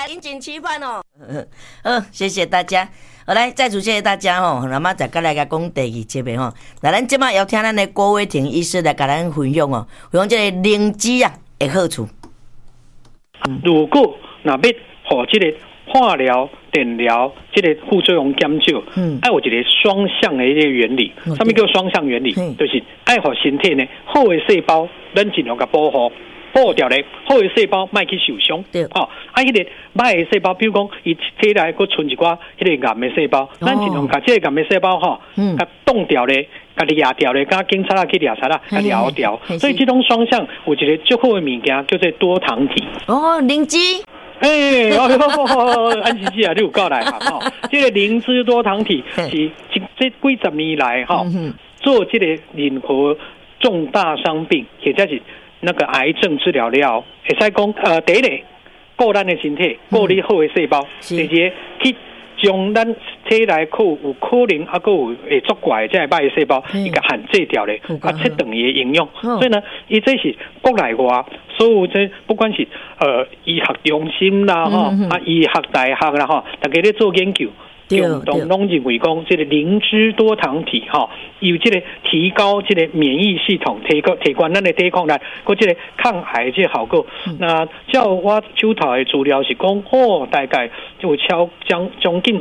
引颈期盼哦。谢谢大家。好，来再次谢谢大家吼，那么再来甲讲第二节的吼。那咱即马要听咱的郭伟霆医师来甲咱分享哦，分享这个灵芝啊的好处。 如果若要互这个化疗、电疗这个副作用减少，爱有一个双向的一个原理。什么叫双向原理？就是爱互身体呢好的细胞，咱尽量甲保护。保掉咧，好的细胞莫去受伤。哦，迄个歹的细胞，比如讲，伊体内佫存一寡迄个癌的细胞，咱尽量甲这个癌的细胞吼，甲冻掉咧，甲掠掉咧，甲警察去掠杀啦，甲掠掉。所以这种双向有一个最好的物件，叫做多糖体。 哦，灵芝。 安琪姐啊，你有够内行吼！这个灵芝多糖体是这几十年来吼，做这个任何重大伤病，或者是那个癌症治疗了，会使讲第一个顾咱的身体，顾你好的细胞；第二个去将咱体内有可能还有会作怪这歹的细胞，伊甲限制掉咧，切断伊的营养。所以呢，伊这是国内外所有这不管是医学中心啦吼，医学大学啦吼，大家咧做研究。共同拢认为讲，这个灵芝多糖体哈，有这个提高这个免疫系统，提高咱的抵抗力，佮这个抗癌这效果。那照我手头的资料是讲，大概就将近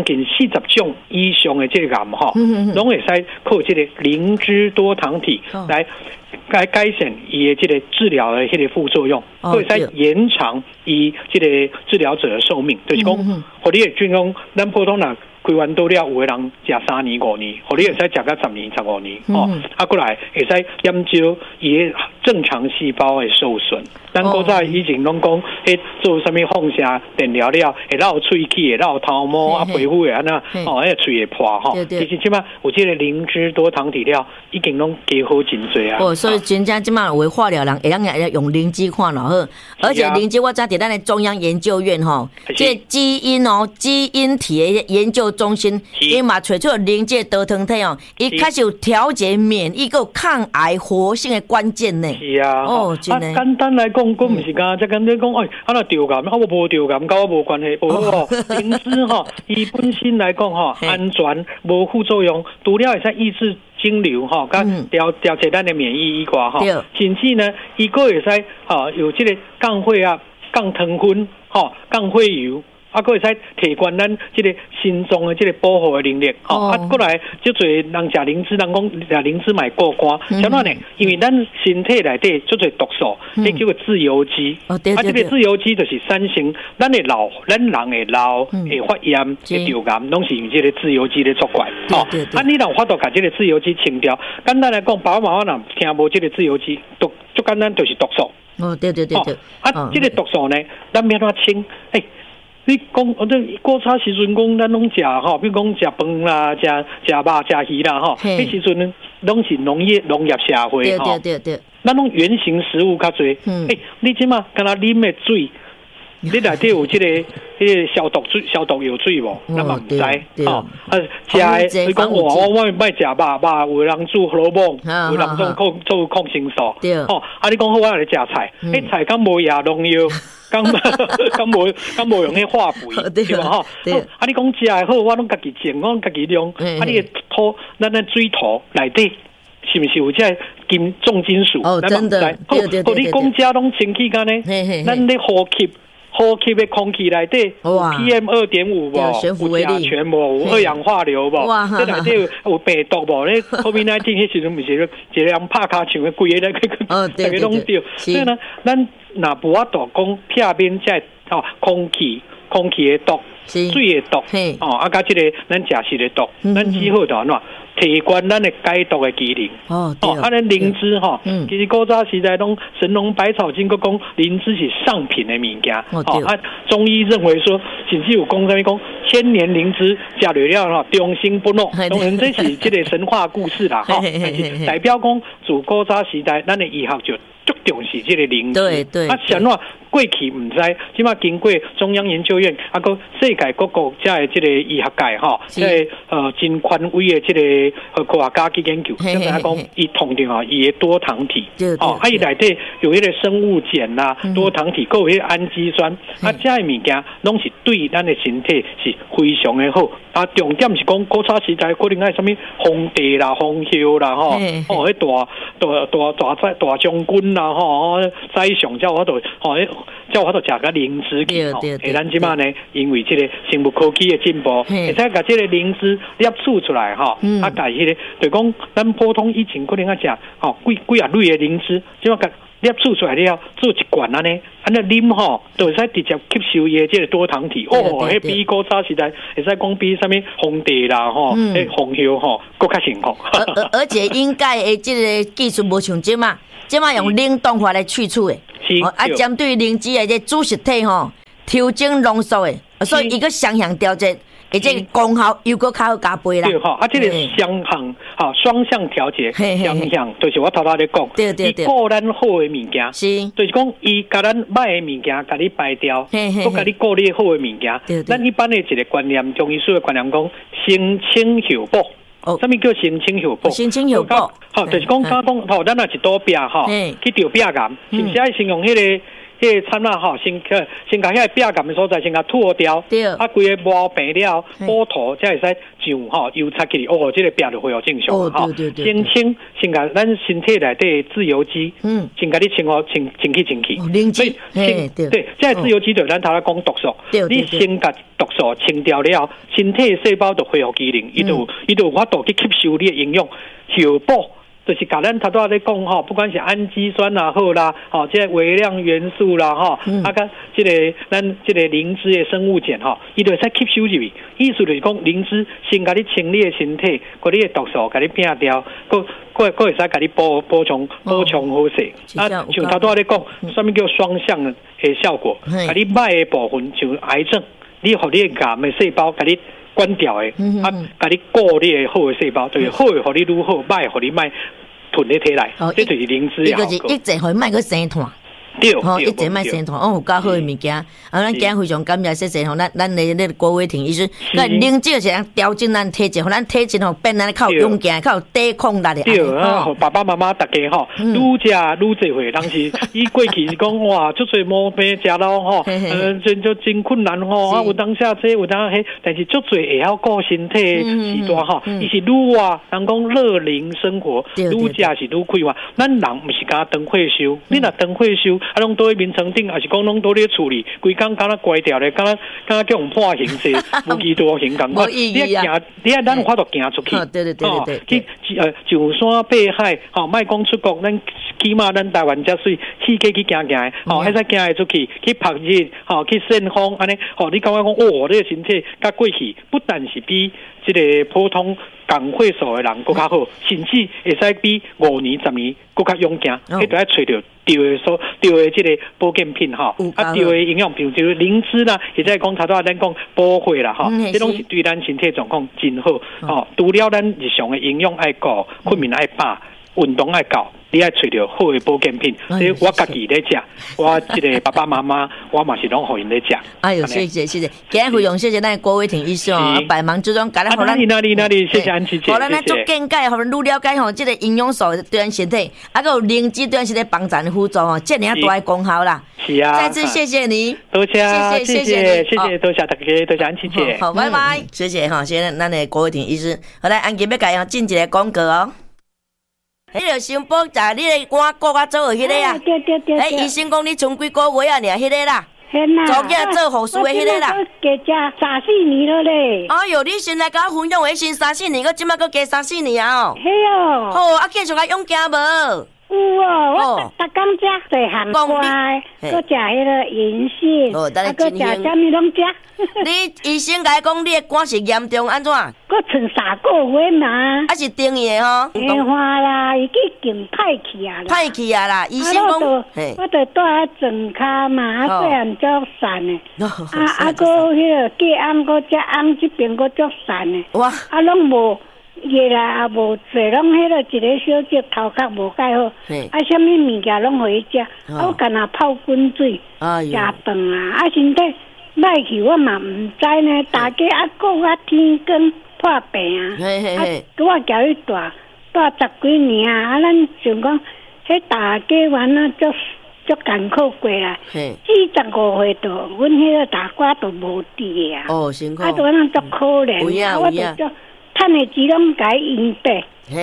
40种以上的这个癌哈，拢会使靠这个灵芝多糖体来改善伊的这个治疗的迄个副作用，会使延长伊这个治疗者的寿命，就是讲，互你会准讲，咱普通人开完刀了，有的人食3年5年，互你会使食到10年15年，过来会使减少伊的正常细胞的受损。咱古早以前拢讲，做什么放射电疗了，会绕喙齿，会绕头毛，皮肤会安那，喙会破吼。其实即摆有这个灵芝多糖体了，已经拢加好真多啊。 所以真正即摆有化疗人会当用灵芝看老好，而且灵芝我知伫咱的中央研究院吼，这基因体的研究中心，伊嘛找出灵芝多糖体哦，伊开始有调节免疫个抗癌活性的关键呢。 是啊， 真的。 简单来讲，毋是讲即简单讲，那着癌，我无着癌，甲我无关系。灵芝吼，伊本身来讲吼，安全无副作用，除了会使抑制肿瘤吼，甲调节咱的免疫以外吼，甚至呢，伊个会使有这个降血压、降糖分吼、降血油。佫会使提高咱这个心脏的这个保护的能力，过来就侪人食灵芝，人讲食灵芝买过关，相反呢，因为咱身体内底就侪毒素，迄叫做自由基，这个自由基就是产生咱人会老，会发炎，会得癌，拢是用这个自由基咧作怪，你若有法度把这个自由基清掉，简单来讲，爸爸妈妈若听无这个自由基，最简单就是毒素。 对。 这个毒素呢，咱要怎清？你讲，古早时阵讲，咱拢食吼，比如讲食饭啦，食肉、食鱼啦，吼，迄时阵拢是农业社会吼， 对， 咱拢原型食物较侪。你即马敢若啉的水，你内底有这个消毒药水无？咱嘛唔知吼。食的，你讲我莫食肉，有人煮萝卜，有人做抗生素，吼。你讲好我来食菜，菜敢无药农药？刚无用迄化肥，对吧？吼，你讲食的好，我拢家己种，我家己种。你的土，咱的水土内底是毋是有这重金属？ 真的。 你讲遮拢清气干呢？咱咧呼吸的空气内底有 PM2.5 无？有甲醛无？有二氧化硫无？这内底有病毒无？咧 COVID-19 迄时阵毋是一个人拍骹唱的规个咧，大家拢对。所以呢，咱若无法度讲片面在空气的毒、水的毒，甲这个咱食食的毒，咱只好就安怎提高咱的解毒的机能。咱灵芝吼，其实古早时代拢神农百草经佮讲灵芝是上品的物件。中医认为说，甚至有讲什么讲千年灵芝食了终生不老，当然这是这个神话故事啦。代表讲自古早时代，咱的医学就足重视这个灵芝。 对。 像我过去唔知，即马经过中央研究院，个世界各国家的这个医学界即个真权威的这个科学家去研究，就是讲伊通常伊的多糖体，伊内底有迄个生物碱啦、多糖体，还有迄个氨基酸，这些物件拢是对咱的身体是非常的好。重点是讲古早时代可能什么皇帝啦、皇后啦，迄大将军啦，宰相叫我都食个灵芝去。咱即马呢，因为这个生物科技的进步，会使把这个灵芝摄取出来，把迄个就讲咱普通以前可能食几啊类的灵芝，即马摄取出来了，做一罐安尼啉就会使直接吸收伊的这个多糖体。迄比古早时代会使讲比什么皇帝啦，迄皇后更较成功。 而且应该的这个技术无像即马用冷冻法来去除的，针对灵芝的这主食体调整浓缩的，所以伊个双向调节。而且功效又搁较好加倍啦。 对这个双向调节，双向就是我头咧讲，伊顾咱好的物件， 是， 就是讲伊甲咱歹的物件，甲你排掉，佮甲你顾你好的物件。咱一般的一个观念，中医术的观念讲，先清后补。什么叫先清后补？ 先清后补， 就是讲咱若一刀饼去掉饼干，是不是爱先用迄个？迄个参先甲遐饼干的所在先甲脱掉，规个磨平了，补涂才会使上油擦起，这个饼就恢复正常。先清，先甲咱身体内底自由基，先甲你清去。所以对，这自由基就是咱头仔讲毒素，你先甲毒素清掉了，身体细胞就恢复机能，伊就有法度去吸收你的营养，后补。就是甲咱头拄咧讲不管是氨基酸啦好啦，这微量元素啦甲这个咱这个灵芝的生物碱伊就会使吸收入去。意思就是讲灵芝先甲你清理的身体，甲你的毒素甲你摒掉，佫会使甲你补充好势。像头拄咧讲，什么叫双向的效果？甲你歹的部分像癌症，你互你的癌的细胞甲你关掉的，甲你顾你的好的细胞，就是好的互你愈好，歹互你歹囤咧体内，这就是灵芝。 伊就是一直互伊莫去生痰。 对， 一直莫生痰，有较好的物件。咱今日非常感谢谢谢咱的那个郭伟霆医师。灵芝是调整咱体质，互咱体质变咱较有勇敢，较有抵抗力的。 对爸爸妈妈大家愈食愈济岁，当时伊过去是讲哇，足侪毛病食咯真困难有当下这有当迄，但是足侪会晓顾身体时段伊是愈活，人讲乐龄生活，愈食是愈快活。咱人毋是敢当退休，你若当退休。拢倒喺眠床顶，还是讲拢倒咧厝里，规工敢若乖掉咧，敢若叫人判刑制，无期徒刑咁。 无意义啊！ 你爱咱有法度行出去。 对。 去上山爬海，莫讲出国，咱起码咱台湾遮水，去去行，还使行会出去，去晒日，去扇风，安尼，你感觉讲，你的身体甲过去，不但是比这个普通共岁数的人更较好，甚至会使比5年、10年更较勇敢，迄就要找到对的这个保健品对的营养品，就是灵芝啦，或者讲头拄咱讲补血啦这拢是对咱身体状况真好除了咱日常的营养爱顾，困眠爱饱，运动爱搞。你爱找到好的保健品，所以我家己咧食，我这个爸爸妈妈，我嘛是拢互因咧食。 哎呦，谢谢，今日非常谢谢咱郭伟霆医师百忙之中，甲咱互咱哪里，谢谢安琪姐， 互咱做见解，互咱愈了解这个营养素对咱身体，还有灵芝对咱身体帮助的辅助这尔大的功效啦。 是啊， 再次谢谢你， 多谢，谢谢，多谢大家，多谢安琪姐。 好，拜拜，谢谢谢谢咱的郭伟霆医师。好来，安琪要甲进一个广告哦。迄个新报食你个碗顾较做迄个啊， 对。 医生讲你剩几个月啊，尔迄个啦，做囝做护士的迄个啦。 我加3-4年了咧。 哎哟，你先来甲我分享迄先3-4年，我即摆搁加3-4年啊哦。 嘿哦。 好，继续甲用惊无？ 有我逐工食细汉瓜，搁食迄个银杏，搁食啥物拢食。 你医生甲讲你的肝是严重安怎？ 搁剩3个月嘛。 还是定的吼？ 变化啦，已经歹去啊啦。 歹去啊啦，医生讲， 我着住喺床骹嘛，细汉足散的。搁迄个隔暗搁食暗这边搁足散的。 哇！ 拢无夜啦也无做，拢迄个一个小姐头壳无盖好，什么物件拢互伊食，我干那泡滚水，食饭啊，身体歹去我嘛唔知呢，大家顾天光破病啊，我叫伊住10几年啊，咱想讲，迄大家玩啊足艰苦过啦，45岁度，阮迄个大瓜都无滴啊， 辛苦， 都咱足可怜，我就足趁的钱拢甲伊用白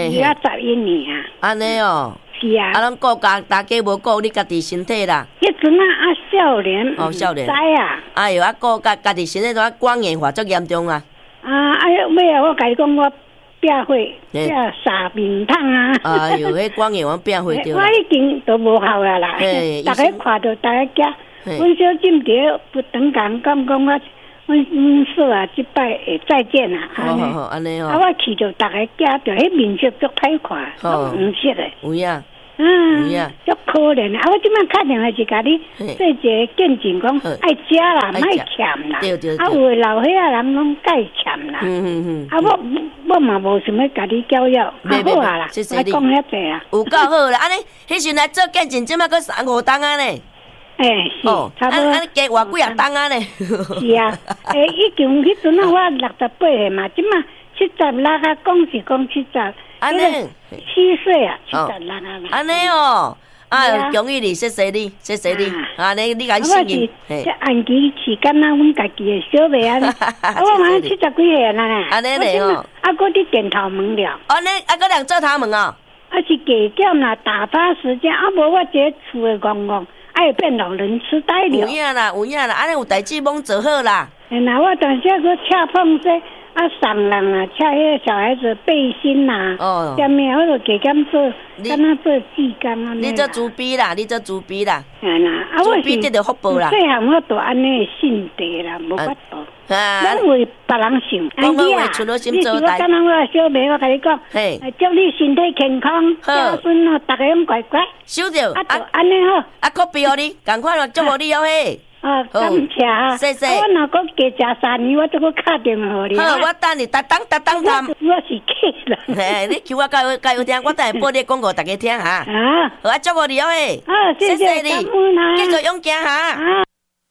，11年啊， 安尼哦， 是啊， 咱顾大家无顾你家己身体啦， 迄阵少年， 少年， 知啊， 哎呦，顾家己身体都光眼化足严重啊， 尾我甲伊讲我。变火，杀面汤啊！ 哎呦，迄光眼王变火掉。 我已经都无效啦啦，大家看到大家惊。阮小姊伫不等讲阮说啊，即摆会再见啦。 好，安尼哦。 我去着大家惊着，迄面色足歹看，足黄色的。 有影。 足可怜啊！我即摆打电话是甲你做一个见证，讲爱食啦，莫欠啦。 对。 有的老岁仔人拢该欠啦。我嘛无想要甲你教育，好啊啦，我讲遐济啦。 有够好啦，安尼，迄时来做见证，即摆佫3、5档啊呢。 是，差不多。 安尼加偌几啊档啊呢？ 是啊，已经迄阵我68岁嘛，即摆76啊，讲是讲70。 安尼 7岁啊，76啊。 安尼哦，恭喜你，谢谢你。安尼你甲伊信任。 这按期是敢若阮家己的小妹啊，我嘛70几岁啦。 安尼嘞哦。 搁伫电头门了。 安尼搁两做头门哦。 是加减啦，打发时间，无我这厝的公公，会变老人痴呆了。 有影啦，安尼有代志忙做好啦。 那我当时搁恰碰这。送人啊，恰迄个小孩子背心啦，下面我就加减做，敢若做技工啊。 你做猪逼啦，猪逼啦， 我逼这就福报啦。 细汉我都安尼信地啦，无法度。咱为别人想， 讲话出了心做代。 敢若我小妹，我甲你讲，祝你身体健康，孝顺哦，大家拢乖乖。 收着。 安尼好。 可比互你，赶快咯，祝福你哦嘿。 感谢啊！ 谢谢。 我若搁加食3年，我就搁打电话互你。 好，我等你，当。 我是客人。你求我加油听，我等下播你广告大家听哈。好，祝福你哦嘿。 谢谢你， 继续勇敢哈。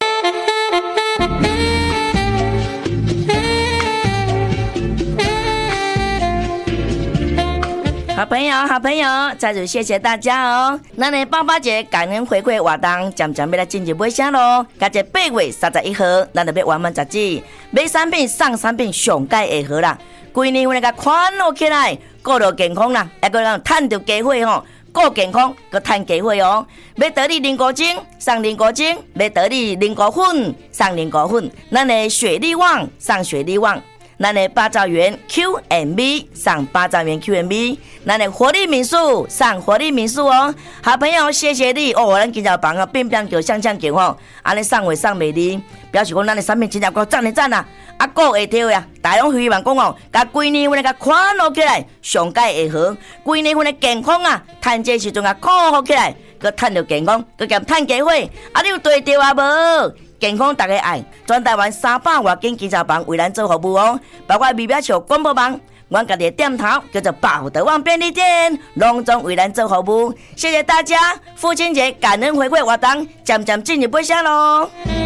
好朋友，再次谢谢大家哦。咱的爸爸节感恩回馈活动渐渐要来进入尾声咯。加在8月31号，咱就要完满杂志，买产品送产品上盖会好啦。规年份个欢乐起来，顾到健康啦，还个咱趁到机会吼，顾健康个趁机会哦。要得你零古精，送零古精；要得你零古粉，送零古粉。咱的雪力旺，送雪力旺。咱的8兆元 Q&B 上8兆元 Q&B， 咱的活力民宿上活力民宿哦，好朋友谢谢你哦，咱今朝房啊变叫向叫吼，安尼送袂美丽，表示讲咱的产品真正够赞的赞啦，个会跳呀，大勇希望讲哦，甲规年份个快乐起来，上界会好，规年份的健康啊，趁这时阵啊靠好起来，佮趁到健康，佮兼趁机会，你有对着啊无？健康大家爱，全台湾300多间健身房为咱做服务哦，包括美表桥广播网，阮家己的店头叫做宝德旺便利店，隆重为咱做服务。谢谢大家，父亲节感恩回馈活动渐渐进入尾声咯。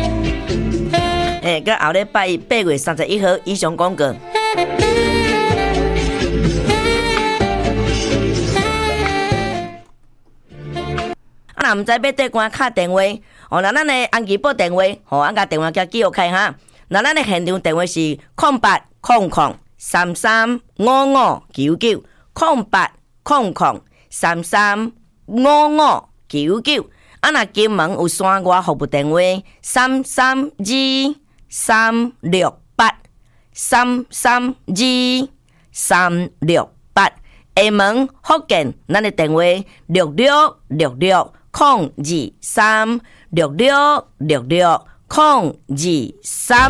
到后礼拜8月31号以上广告。若毋知要对官敲电话，那咱的安吉报电话，俺甲电话叫记录开哈。那咱的现场电话是0800335599 0800335599。若金门有山外服务电话332-368 332-368。厦门福建，咱的电话6666-023 6666-023。